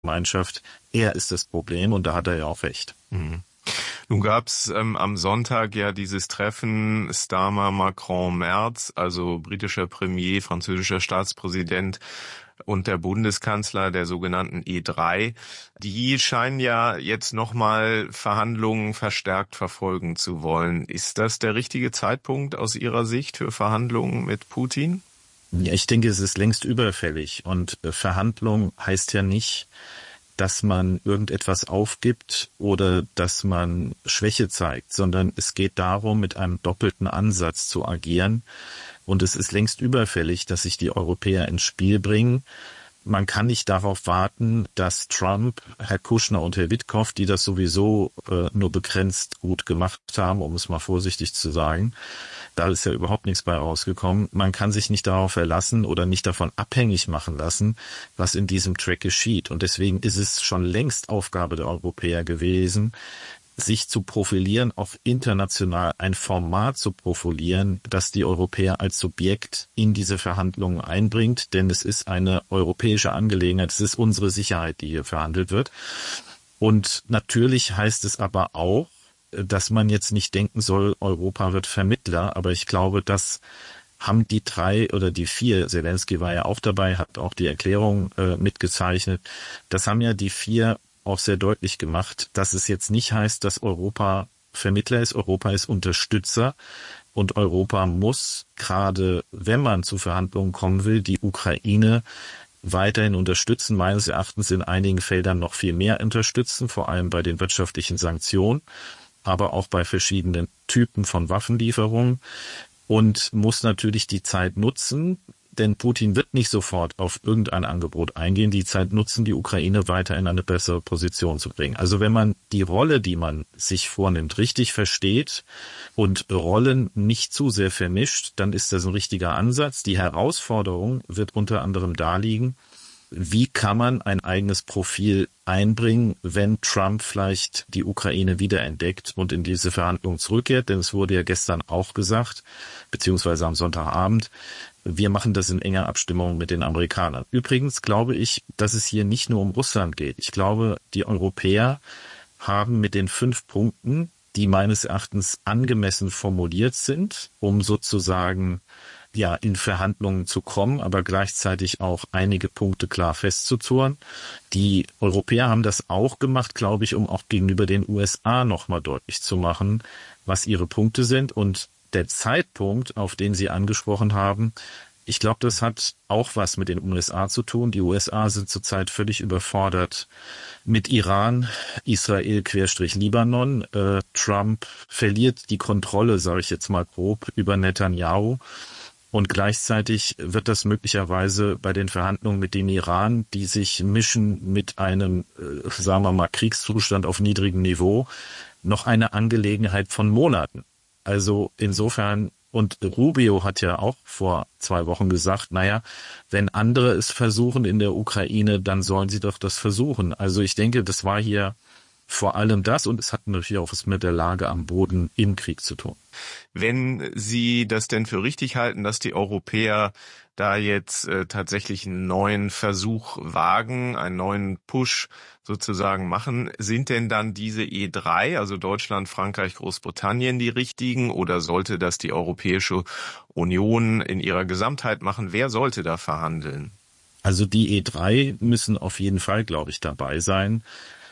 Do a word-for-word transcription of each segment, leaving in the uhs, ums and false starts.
Gemeinschaft, er ist das Problem und da hat er ja auch recht. Mhm. Nun gab es ähm, am Sonntag ja dieses Treffen Starmer, Macron, Merz, also britischer Premier, französischer Staatspräsident und der Bundeskanzler der sogenannten E drei. Die scheinen ja jetzt nochmal Verhandlungen verstärkt verfolgen zu wollen. Ist das der richtige Zeitpunkt aus Ihrer Sicht für Verhandlungen mit Putin? Ja, ich denke, es ist längst überfällig und Verhandlung heißt ja nicht, dass man irgendetwas aufgibt oder dass man Schwäche zeigt, sondern es geht darum, mit einem doppelten Ansatz zu agieren. Und es ist längst überfällig, dass sich die Europäer ins Spiel bringen. Man kann nicht darauf warten, dass Trump, Herr Kushner und Herr Witkow, die das sowieso äh, nur begrenzt gut gemacht haben, um es mal vorsichtig zu sagen, da ist ja überhaupt nichts bei rausgekommen. Man kann sich nicht darauf verlassen oder nicht davon abhängig machen lassen, was in diesem Track geschieht. Und deswegen ist es schon längst Aufgabe der Europäer gewesen, sich zu profilieren, auch international ein Format zu profilieren, das die Europäer als Subjekt in diese Verhandlungen einbringt. Denn es ist eine europäische Angelegenheit, es ist unsere Sicherheit, die hier verhandelt wird. Und natürlich heißt es aber auch, dass man jetzt nicht denken soll, Europa wird Vermittler, aber ich glaube, das haben die drei oder die vier, Zelensky war ja auch dabei, hat auch die Erklärung äh, mitgezeichnet, das haben ja die vier auch sehr deutlich gemacht, dass es jetzt nicht heißt, dass Europa Vermittler ist, Europa ist Unterstützer und Europa muss, gerade wenn man zu Verhandlungen kommen will, die Ukraine weiterhin unterstützen, meines Erachtens in einigen Feldern noch viel mehr unterstützen, vor allem bei den wirtschaftlichen Sanktionen, aber auch bei verschiedenen Typen von Waffenlieferungen und muss natürlich die Zeit nutzen, denn Putin wird nicht sofort auf irgendein Angebot eingehen, die Zeit nutzen, die Ukraine weiter in eine bessere Position zu bringen. Also wenn man die Rolle, die man sich vornimmt, richtig versteht und Rollen nicht zu sehr vermischt, dann ist das ein richtiger Ansatz. Die Herausforderung wird unter anderem da liegen, wie kann man ein eigenes Profil einbringen, wenn Trump vielleicht die Ukraine wiederentdeckt und in diese Verhandlungen zurückkehrt? Denn es wurde ja gestern auch gesagt, beziehungsweise am Sonntagabend, wir machen das in enger Abstimmung mit den Amerikanern. Übrigens glaube ich, dass es hier nicht nur um Russland geht. Ich glaube, die Europäer haben mit den fünf Punkten, die meines Erachtens angemessen formuliert sind, um sozusagen ja in Verhandlungen zu kommen, aber gleichzeitig auch einige Punkte klar festzuzurren. Die Europäer haben das auch gemacht, glaube ich, um auch gegenüber den U S A nochmal deutlich zu machen, was ihre Punkte sind. Und der Zeitpunkt, auf den Sie angesprochen haben, ich glaube, das hat auch was mit den U S A zu tun. Die U S A sind zurzeit völlig überfordert mit Iran, Israel querstrich Libanon. Äh, Trump verliert die Kontrolle, sage ich jetzt mal grob, über Netanyahu. Und gleichzeitig wird das möglicherweise bei den Verhandlungen mit dem Iran, die sich mischen mit einem, äh, sagen wir mal, Kriegszustand auf niedrigem Niveau, noch eine Angelegenheit von Monaten. Also insofern, und Rubio hat ja auch vor zwei Wochen gesagt, naja, wenn andere es versuchen in der Ukraine, dann sollen sie doch das versuchen. Also ich denke, das war hier vor allem das und es hat natürlich auch was mit der Lage am Boden im Krieg zu tun. Wenn Sie das denn für richtig halten, dass die Europäer da jetzt äh, tatsächlich einen neuen Versuch wagen, einen neuen Push sozusagen machen, sind denn dann diese E drei, also Deutschland, Frankreich, Großbritannien, die richtigen oder sollte das die Europäische Union in ihrer Gesamtheit machen? Wer sollte da verhandeln? Also die E drei müssen auf jeden Fall, glaube ich, dabei sein,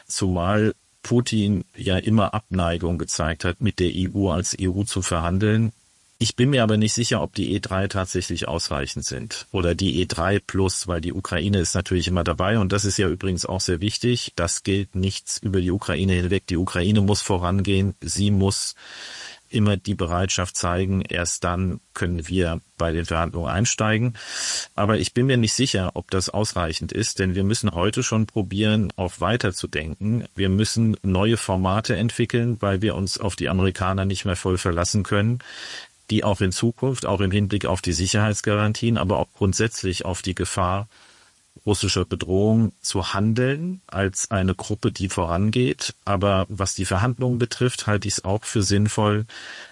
zumal Putin ja immer Abneigung gezeigt hat, mit der E U als E U zu verhandeln. Ich bin mir aber nicht sicher, ob die E drei tatsächlich ausreichend sind oder die E drei plus, weil die Ukraine ist natürlich immer dabei und das ist ja übrigens auch sehr wichtig. Das gilt nichts über die Ukraine hinweg. Die Ukraine muss vorangehen. Sie muss immer die Bereitschaft zeigen, erst dann können wir bei den Verhandlungen einsteigen. Aber ich bin mir nicht sicher, ob das ausreichend ist, denn wir müssen heute schon probieren, auch weiterzudenken. Wir müssen neue Formate entwickeln, weil wir uns auf die Amerikaner nicht mehr voll verlassen können, die auch in Zukunft, auch im Hinblick auf die Sicherheitsgarantien, aber auch grundsätzlich auf die Gefahr russischer Bedrohung zu handeln als eine Gruppe, die vorangeht. Aber was die Verhandlungen betrifft, halte ich es auch für sinnvoll,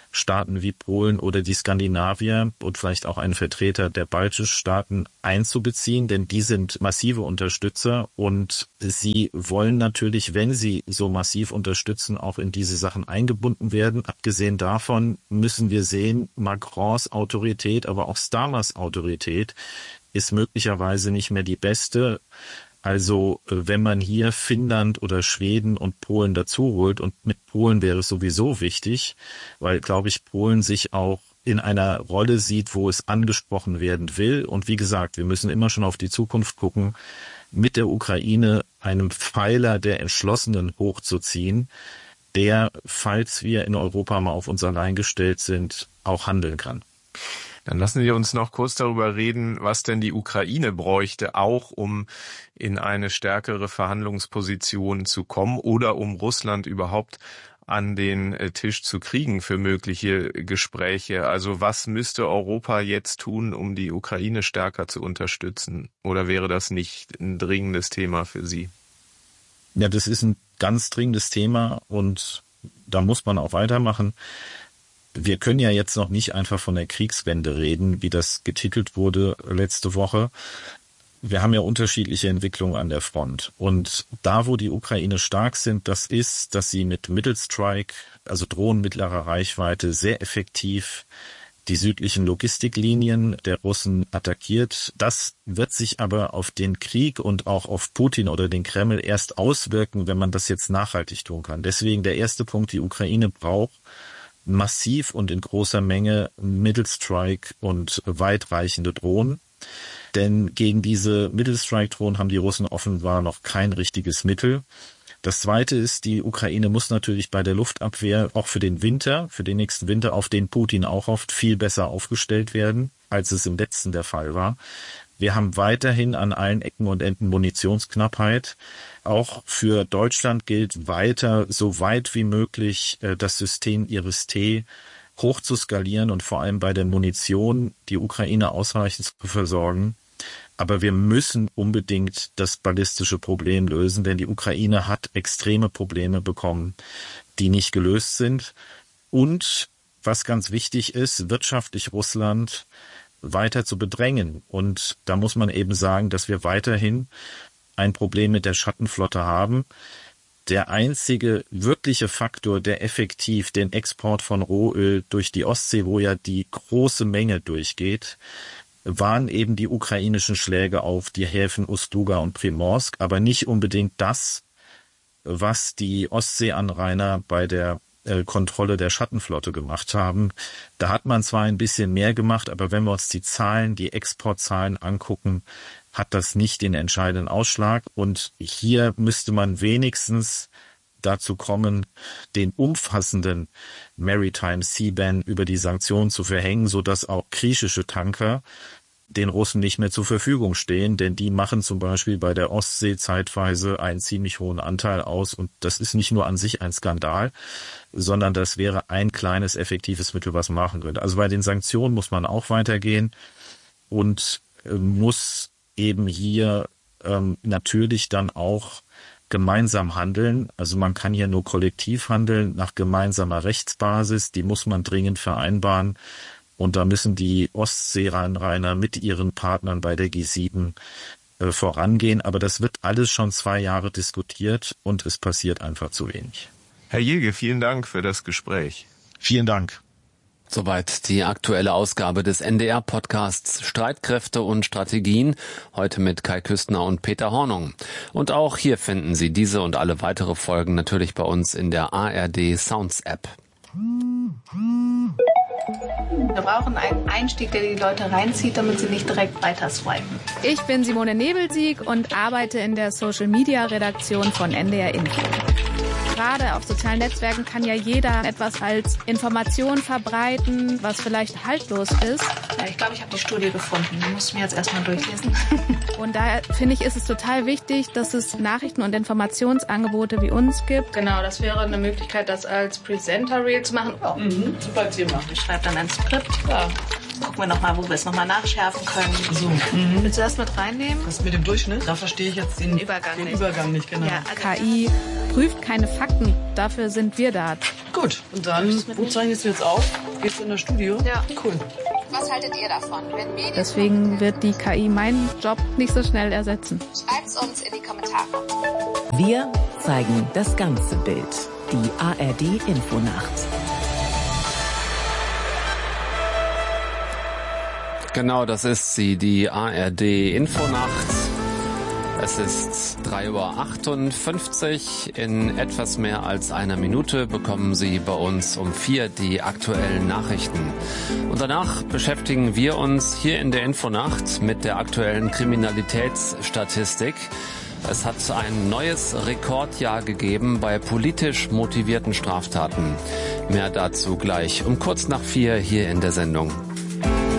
Staaten wie Polen oder die Skandinavier und vielleicht auch einen Vertreter der baltischen Staaten einzubeziehen, denn die sind massive Unterstützer und sie wollen natürlich, wenn sie so massiv unterstützen, auch in diese Sachen eingebunden werden. Abgesehen davon müssen wir sehen, Macrons Autorität, aber auch Starmers Autorität ist möglicherweise nicht mehr die beste. Also wenn man hier Finnland oder Schweden und Polen dazu holt, und mit Polen wäre es sowieso wichtig, weil, glaube ich, Polen sich auch in einer Rolle sieht, wo es angesprochen werden will. Und wie gesagt, wir müssen immer schon auf die Zukunft gucken, mit der Ukraine einem Pfeiler der Entschlossenen hochzuziehen, der, falls wir in Europa mal auf uns allein gestellt sind, auch handeln kann. Dann lassen Sie uns noch kurz darüber reden, was denn die Ukraine bräuchte, auch um in eine stärkere Verhandlungsposition zu kommen oder um Russland überhaupt an den Tisch zu kriegen für mögliche Gespräche. Also was müsste Europa jetzt tun, um die Ukraine stärker zu unterstützen? Oder wäre das nicht ein dringendes Thema für Sie? Ja, das ist ein ganz dringendes Thema und da muss man auch weitermachen. Wir können ja jetzt noch nicht einfach von der Kriegswende reden, wie das getitelt wurde letzte Woche. Wir haben ja unterschiedliche Entwicklungen an der Front. Und da, wo die Ukraine stark sind, das ist, dass sie mit Middle Strike, also Drohnen mittlerer Reichweite, sehr effektiv die südlichen Logistiklinien der Russen attackiert. Das wird sich aber auf den Krieg und auch auf Putin oder den Kreml erst auswirken, wenn man das jetzt nachhaltig tun kann. Deswegen der erste Punkt, die Ukraine braucht massiv und in großer Menge Middle Strike und weitreichende Drohnen. Denn gegen diese Middle Strike Drohnen haben die Russen offenbar noch kein richtiges Mittel. Das Zweite ist, die Ukraine muss natürlich bei der Luftabwehr auch für den Winter, für den nächsten Winter, auf den Putin auch hofft, viel besser aufgestellt werden, als es im letzten der Fall war. Wir haben weiterhin an allen Ecken und Enden Munitionsknappheit. Auch für Deutschland gilt weiter, so weit wie möglich das System Iris-T hoch zu skalieren und vor allem bei der Munition die Ukraine ausreichend zu versorgen. Aber wir müssen unbedingt das ballistische Problem lösen, denn die Ukraine hat extreme Probleme bekommen, die nicht gelöst sind. Und was ganz wichtig ist, wirtschaftlich Russland weiter zu bedrängen. Und da muss man eben sagen, dass wir weiterhin ein Problem mit der Schattenflotte haben. Der einzige wirkliche Faktor, der effektiv den Export von Rohöl durch die Ostsee, wo ja die große Menge durchgeht, waren eben die ukrainischen Schläge auf die Häfen Ust-Luga und Primorsk, aber nicht unbedingt das, was die Ostseeanrainer bei der äh, Kontrolle der Schattenflotte gemacht haben. Da hat man zwar ein bisschen mehr gemacht, aber wenn wir uns die Zahlen, die Exportzahlen angucken, hat das nicht den entscheidenden Ausschlag. Und hier müsste man wenigstens dazu kommen, den umfassenden Maritime Sea Ban über die Sanktionen zu verhängen, sodass auch griechische Tanker den Russen nicht mehr zur Verfügung stehen, denn die machen zum Beispiel bei der Ostsee zeitweise einen ziemlich hohen Anteil aus und das ist nicht nur an sich ein Skandal, sondern das wäre ein kleines effektives Mittel, was man machen könnte. Also bei den Sanktionen muss man auch weitergehen und äh, muss eben hier ähm, natürlich dann auch gemeinsam handeln. Also man kann hier nur kollektiv handeln nach gemeinsamer Rechtsbasis, die muss man dringend vereinbaren. Und da müssen die Ostseeanrainer mit ihren Partnern bei der G sieben äh, vorangehen. Aber das wird alles schon zwei Jahre diskutiert und es passiert einfach zu wenig. Herr Jilge, vielen Dank für das Gespräch. Vielen Dank. Soweit die aktuelle Ausgabe des N D R-Podcasts Streitkräfte und Strategien, heute mit Kai Küstner und Peter Hornung. Und auch hier finden Sie diese und alle weitere Folgen natürlich bei uns in der A R D Sounds App. Wir brauchen einen Einstieg, der die Leute reinzieht, damit sie nicht direkt weiter swipen. Ich bin Simone Nebelsieg und arbeite in der Social-Media-Redaktion von N D R Info. Gerade auf sozialen Netzwerken kann ja jeder etwas als Information verbreiten, was vielleicht haltlos ist. Ja, ich glaube, ich habe die Studie gefunden. Die muss ich mir jetzt erstmal durchlesen. Und daher finde ich, ist es total wichtig, dass es Nachrichten- und Informationsangebote wie uns gibt. Genau, das wäre eine Möglichkeit, das als Presenter-Reel zu machen. Oh, mhm. Super Thema. Ich schreibe dann ein Skript. Ja. gucken wir nochmal, wo wir es nochmal nachschärfen können. So. Mhm. Willst du das mit reinnehmen? Das mit dem Durchschnitt, da verstehe ich jetzt den, den Übergang, den nicht. Übergang nicht. Genau. Ja, K I prüft keine Fakten, dafür sind wir da. Gut, und dann, wo zeichnest du jetzt auf? Geht's in das Studio? Ja. Cool. Was haltet ihr davon? Wenn Medien Deswegen wird die K I meinen Job nicht so schnell ersetzen. Schreibt's uns in die Kommentare. Wir zeigen das ganze Bild. Die A R D-Infonacht. Genau, das ist sie, die A R D-Infonacht. Es ist drei Uhr achtundfünfzig. In etwas mehr als einer Minute bekommen Sie bei uns um vier die aktuellen Nachrichten. Und danach beschäftigen wir uns hier in der Infonacht mit der aktuellen Kriminalitätsstatistik. Es hat ein neues Rekordjahr gegeben bei politisch motivierten Straftaten. Mehr dazu gleich um kurz nach vier hier in der Sendung.